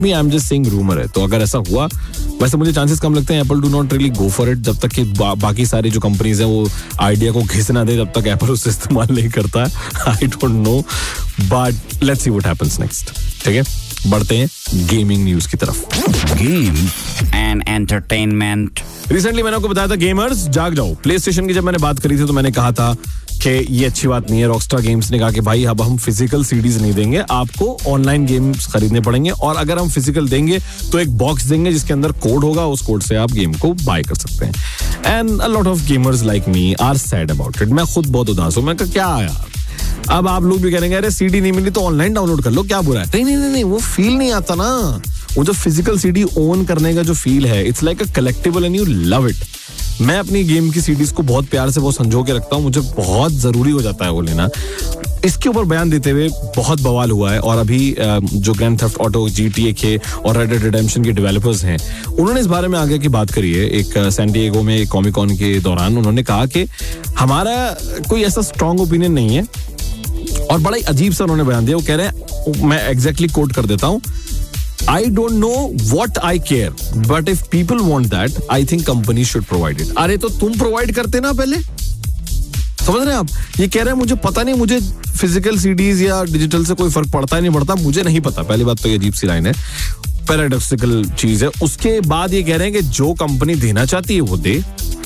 I am just saying rumour है, तो अगर ऐसा हुआ, वैसे मुझे चांसेस कम लगते हैं. Apple do not really go for it जब तक कि बाकी सारी जो कंपनीज हैं वो आइडिया को घिस ना दे, जब तक एप्पल उसे इस्तेमाल नहीं करता है. I don't know, but let's see what happens next. ठीक है, बढ़ते हैं गेमिंग न्यूज की तरफ. Game and entertainment. रिसेंटली मैंने आपको बताया था गेमर्स जाग जाओ. प्ले स्टेशन की जब मैंने बात करी थी तो मैंने कहा था कि ये अच्छी बात नहीं है. रॉकस्टार गेम्स ने कहा कि भाई अब हम फिजिकल सीडीज नहीं देंगे, आपको ऑनलाइन गेम्स खरीदने पड़ेंगे, और अगर हम फिजिकल देंगे तो एक बॉक्स देंगे जिसके अंदर कोड होगा, उस कोड से आप गेम को बाय कर सकते हैं. And a lot of gamers like me are sad about it. मैं खुद बहुत उदास हूं. मैं कहा क्या यार, अब आप लोग भी कहेंगे अरे सीडी नहीं मिली तो ऑनलाइन डाउनलोड कर लो, क्या बुरा है. नहीं, वो फील नहीं आता ना. वो जो फिजिकल सीडी ओन करने का जो फील है, it's like a collectible and you love it. मैं अपनी गेम की सीडीज को बहुत प्यार से वो संजो के रखता हूँ. मुझे बहुत जरूरी हो जाता है वो लेना. इसके ऊपर बयान देते हुए बहुत बवाल हुआ है, और अभी जो ग्रैंड थेफ्ट ऑटो, GTA के और रेड डेड रिडेम्पशन के डेवलपर्स हैं, उन्होंने इस बारे में आगे की बात करी है. एक सैन डिएगो में कॉमिक कॉन के दौरान उन्होंने कहा कि हमारा कोई ऐसा स्ट्रॉन्ग ओपिनियन नहीं है, और बड़ा ही अजीब सा उन्होंने बयान दिया. वो कह रहे हैं, मैं एग्जैक्टली कोट कर देता हूँ, I don't know what I care, but if people want that, I think companies should provide it. अरे तो तुम प्रोवाइड करते ना पहले. समझ रहे हैं आप? ये कह रहे हैं मुझे पता नहीं, मुझे फिजिकल सीडीज या डिजिटल से कोई फर्क पड़ता है नहीं पड़ता, मुझे नहीं पता. पहली बात तो ये अजीब सी लाइन है, पैराडॉक्सिकल चीज है. उसके बाद ये कह रहे हैं कि जो कंपनी देना चाहती है वो दे,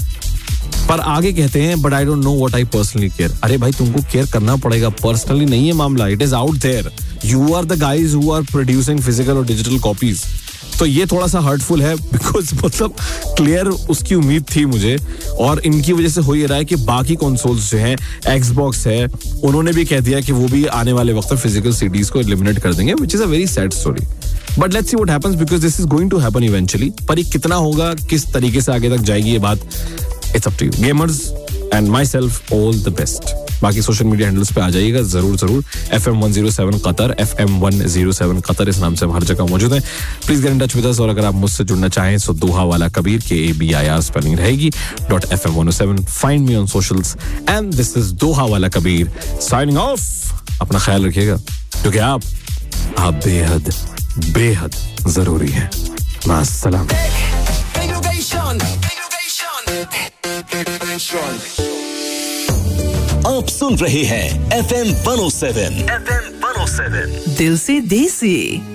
पर आगे कहते हैं but I don't know what I personally care. अरे भाई तुमको केयर करना पड़ेगा, पर्सनली नहीं है मामला. It is out there. You are the guys who are producing physical और डिजिटल कॉपीज. तो ये थोड़ा सा हर्टफुल है, बिकॉज मतलब क्लियर उसकी उम्मीद थी मुझे, और इनकी वजह से हो ये रहा है कि बाकी कंसोल्स जो हैं, एक्सबॉक्स है, उन्होंने भी कह दिया कि वो भी आने वाले वक्त में फिजिकल सीडीज को एलिमिनेट कर देंगे, which is a very sad story. But let's see what happens, because this is going to happen eventually. पर ये कितना होगा, किस तरीके से आगे तक जाएगी ये बात, it's up to you. Gamers and my self all the best. बाकी सोशल मीडिया हैंडल्स पे आ जाइएगा जरूर. FM107 कतर, FM107 कतर, इस नाम से हम हर जगह मौजूद हैं. Please get in touch with us, और अगर आप मुझसे जुड़ना चाहें तो दोहा वाला कबीर, KABIR स्पेलिंग रहेगी, .FM107. Find me on socials, and this is दोहा वाला कबीर साइनिंग ऑफ. अपना ख्याल रखिएगा, क्योंकि आप बेहद बेहद जरूरी है. मास्सलाम. आप सुन रहे हैं FM 107. दिल से देसी.